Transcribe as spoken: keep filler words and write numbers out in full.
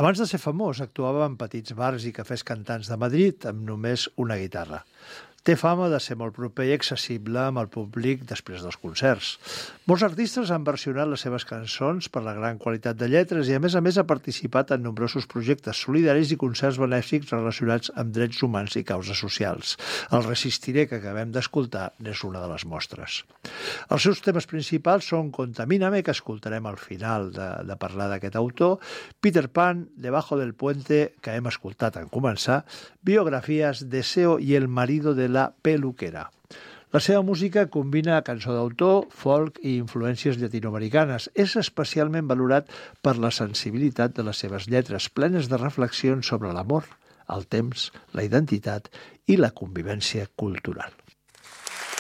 Abans de ser famós, actuava en petits bars i cafès cantants de Madrid amb només una guitarra. Té fama de ser molt proper i accessible amb el públic després dels concerts. Molts artistes han versionat les seves cançons per la gran qualitat de lletres i, a més a més, ha participat en nombrosos projectes solidaris i concerts benèfics relacionats amb drets humans i causes socials. El Resistiré, que acabem d'escoltar, n'és una de les mostres. Els seus temes principals són Contamíname, que escoltarem al final de, de parlar d'aquest autor, Peter Pan, Debajo del Puente, que hem escoltat en començar, Biografías, Deseo i El marido de la peluquera. La seva música combina cançó d'autor, folk i influències llatinoamericanes. És especialment valorat per la sensibilitat de les seves lletres, plenes de reflexions sobre l'amor, el temps, la identitat i la convivència cultural.